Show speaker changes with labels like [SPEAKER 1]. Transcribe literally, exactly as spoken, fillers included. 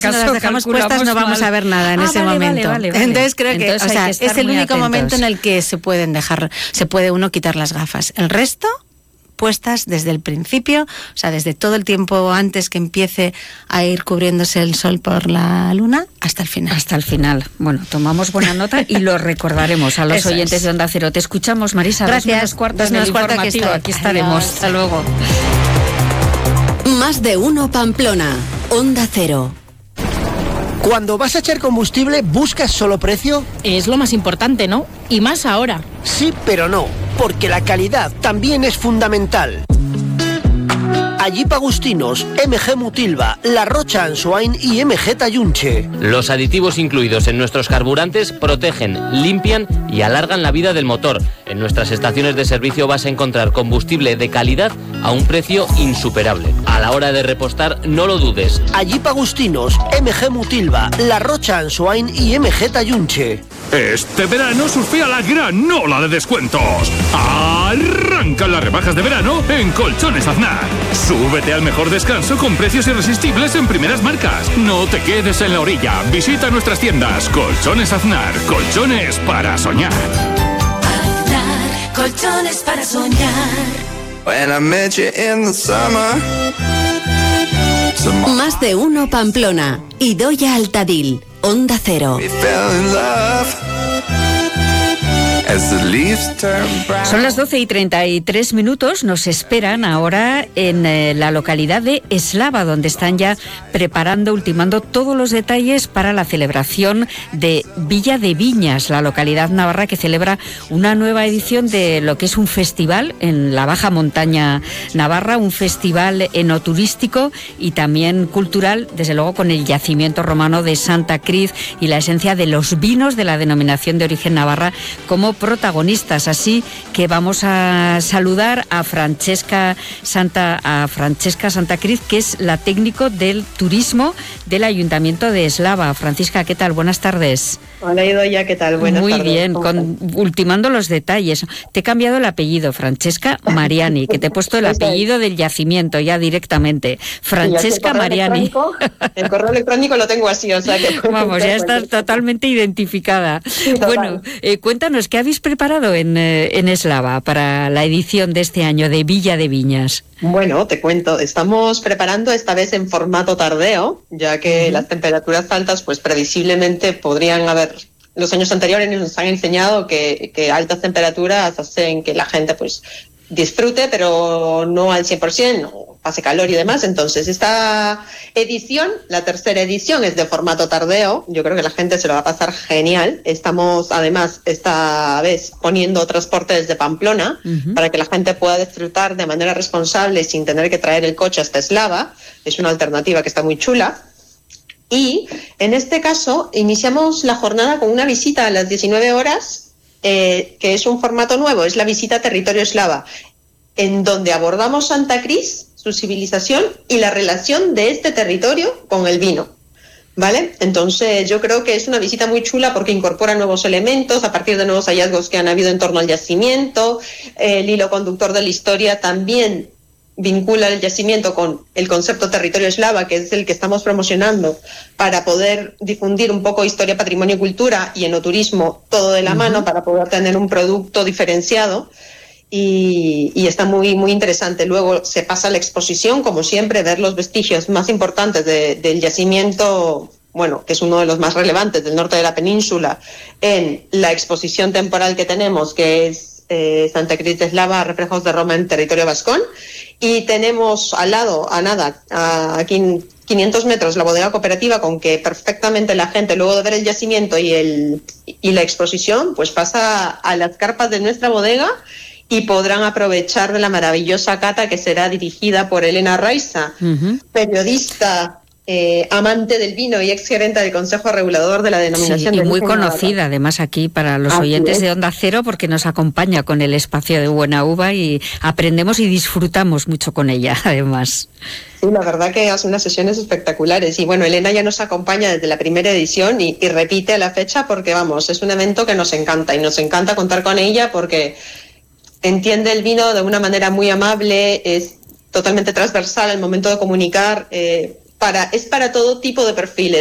[SPEAKER 1] Si no las dejamos puestas no vamos mal. a ver nada en
[SPEAKER 2] ah,
[SPEAKER 1] ese
[SPEAKER 2] vale,
[SPEAKER 1] momento.
[SPEAKER 2] Vale, vale, vale.
[SPEAKER 1] Entonces creo que,
[SPEAKER 2] Entonces
[SPEAKER 1] o sea,
[SPEAKER 2] que
[SPEAKER 1] es el único
[SPEAKER 2] atentos.
[SPEAKER 1] momento en el que se pueden dejar, se puede uno quitar las gafas. El resto puestas desde el principio, o sea, desde todo el tiempo antes que empiece a ir cubriéndose el sol por la luna hasta el final.
[SPEAKER 2] Hasta el final. Bueno, tomamos buena nota y lo recordaremos a los Eso oyentes es. de Onda Cero. Te escuchamos, Marisa.
[SPEAKER 1] Gracias.
[SPEAKER 2] Dos menos cuarto en el informativo. Aquí, aquí estaremos.
[SPEAKER 1] Adiós.
[SPEAKER 2] Hasta luego.
[SPEAKER 3] Más de uno Pamplona. Onda Cero.
[SPEAKER 4] Cuando vas a echar combustible, ¿buscas solo precio?
[SPEAKER 5] Es lo más importante, ¿no? Y más ahora.
[SPEAKER 4] Sí, pero no, porque la calidad también es fundamental. Allí Agustinos, M G Mutilva, La Rocha Ansoain y M G Tallunche.
[SPEAKER 6] Los aditivos incluidos en nuestros carburantes protegen, limpian y alargan la vida del motor. En nuestras estaciones de servicio vas a encontrar combustible de calidad a un precio insuperable. A la hora de repostar, no lo dudes.
[SPEAKER 4] Allí Agustinos, M G Mutilva, La Rocha Ansoain y M G Tallunche.
[SPEAKER 7] Este verano surfea la gran ola de descuentos. Arrancan las rebajas de verano en Colchones Aznar. Súbete al mejor descanso con precios irresistibles en primeras marcas. No te quedes en la orilla. Visita nuestras tiendas. Colchones Aznar. Colchones para soñar.
[SPEAKER 8] Aznar. Colchones para soñar. When I met you in the summer.
[SPEAKER 3] Más de uno Pamplona. Idoia Altadil. Onda Cero.
[SPEAKER 8] We fell in love.
[SPEAKER 2] Son las doce y treinta y tres minutos. Nos esperan ahora en eh, la localidad de Eslava, donde están ya preparando, ultimando todos los detalles para la celebración de Villa de Viñas, la localidad navarra que celebra una nueva edición de lo que es un festival en la baja montaña navarra, un festival enoturístico y también cultural, desde luego con el yacimiento romano de Santa Cruz y la esencia de los vinos de la denominación de origen navarra como protagonistas. Así que vamos a saludar a Francesca Santa a Francesca Santa Cruz, que es la técnico del turismo del Ayuntamiento de Eslava. Francisca, ¿qué tal? Buenas tardes.
[SPEAKER 9] Hola Idoia, ¿qué tal? Buenas
[SPEAKER 2] Muy
[SPEAKER 9] tardes.
[SPEAKER 2] Muy bien, con, ultimando los detalles. Te he cambiado el apellido, Francesca Mariani, que te he puesto el apellido del yacimiento ya directamente. Francesca Mariani.
[SPEAKER 9] El correo electrónico lo tengo así, o sea que...
[SPEAKER 2] Vamos, ya estás totalmente identificada. Sí, total. Bueno, eh, cuéntanos, ¿qué habéis preparado en, eh, en Eslava para la edición de este año de Villa de Viñas?
[SPEAKER 9] Bueno, te cuento, estamos preparando esta vez en formato tardeo, ya que uh-huh. las temperaturas altas pues previsiblemente podrían haber... Los años anteriores nos han enseñado que, que altas temperaturas hacen que la gente pues disfrute, pero no al cien por ciento, no pase calor y demás. Entonces, esta edición, la tercera edición, es de formato tardeo. Yo creo que la gente se lo va a pasar genial. Estamos, además, esta vez poniendo transporte desde Pamplona uh-huh. para que la gente pueda disfrutar de manera responsable sin tener que traer el coche hasta Eslava. Es una alternativa que está muy chula. Y, en este caso, iniciamos la jornada con una visita a las diecinueve horas, Eh, que es un formato nuevo, es la visita a territorio eslava, en donde abordamos Santa Cruz, su civilización y la relación de este territorio con el vino, ¿vale? Entonces yo creo que es una visita muy chula porque incorpora nuevos elementos a partir de nuevos hallazgos que han habido en torno al yacimiento. El hilo conductor de la historia también vincula el yacimiento con el concepto territorio eslava, que es el que estamos promocionando para poder difundir un poco historia, patrimonio y cultura y enoturismo todo de la uh-huh. mano para poder tener un producto diferenciado y, y está muy, muy interesante. Luego se pasa a la exposición, como siempre, ver los vestigios más importantes de, del yacimiento, bueno, que es uno de los más relevantes del norte de la península, en la exposición temporal que tenemos, que es eh, Santa Cruz de Eslava, reflejos de Roma en territorio vascón. Y tenemos al lado, a nada, a quinientos metros, la bodega cooperativa, con que perfectamente la gente, luego de ver el yacimiento y, el, y la exposición, pues pasa a las carpas de nuestra bodega y podrán aprovechar de la maravillosa cata que será dirigida por Elena Raiza, uh-huh. periodista, Eh, amante del vino y ex gerente del Consejo Regulador de la Denominación.
[SPEAKER 2] Sí, y
[SPEAKER 9] de
[SPEAKER 2] muy conocida además aquí para los Así oyentes es. de Onda Cero, porque nos acompaña con el espacio de Buena Uva y aprendemos y disfrutamos mucho con ella, además.
[SPEAKER 9] Sí, la verdad que hace unas sesiones espectaculares. Y bueno, Elena ya nos acompaña desde la primera edición y, y repite a la fecha porque, vamos, es un evento que nos encanta y nos encanta contar con ella porque entiende el vino de una manera muy amable, es totalmente transversal al momento de comunicar, eh, para, es para todo tipo de perfiles.